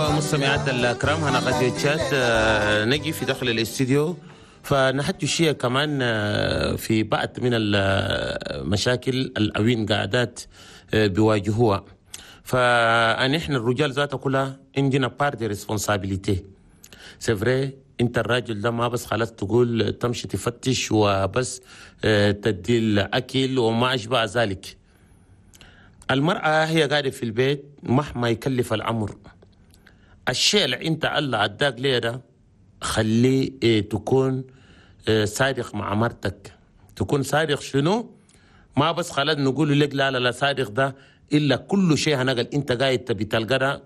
أيها مستمعات الكرام، أنا قد يتشات نجي في داخل الاستديو، فنحكي شيء كمان في بعض من المشاكل الأوين قاعدات بيواجهوها. فنحن الرجال ذاته كلها عندنا بار دي ريسبونسابيليتي. سيفري انت الراجل ده ما بس خلاص تقول تمشي تفتش وبس تدي الأكل وما أشبه ذلك. المرأة هي قاعدة في البيت مهما يكلف العمر، الشيء اللي انت الله اداك ليه ده خليه تكون صادق مع مرتك. تكون صادق شنو؟ ما بس خلاص نقول لك لا لا لا صادق ده الا كل شيء هنقل انت قاعد تبي تلقى